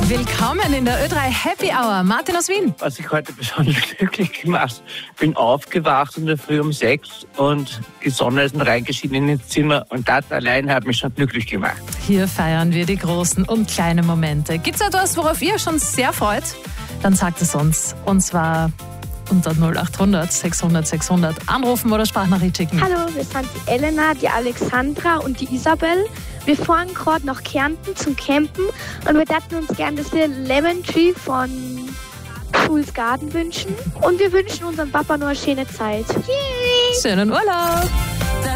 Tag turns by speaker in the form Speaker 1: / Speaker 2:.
Speaker 1: Willkommen in der Ö3 Happy Hour. Martin aus Wien.
Speaker 2: Was ich heute besonders glücklich gemacht, bin aufgewacht in der Früh um 6 und die Sonne ist reingeschienen ins Zimmer und das allein hat mich schon glücklich gemacht.
Speaker 1: Hier feiern wir die großen und kleinen Momente. Gibt's etwas, worauf ihr schon sehr freut? Dann sagt es uns. Und zwar unter 0800 600 600 anrufen oder Sprachnachricht schicken.
Speaker 3: Hallo, wir sind die Elena, die Alexandra und die Isabel. Wir fahren gerade nach Kärnten zum Campen und wir würden uns gerne das Lied Lemon Tree von Fool's Garden wünschen. Und wir wünschen unserem Papa noch eine schöne Zeit. Yay!
Speaker 1: Schönen Urlaub!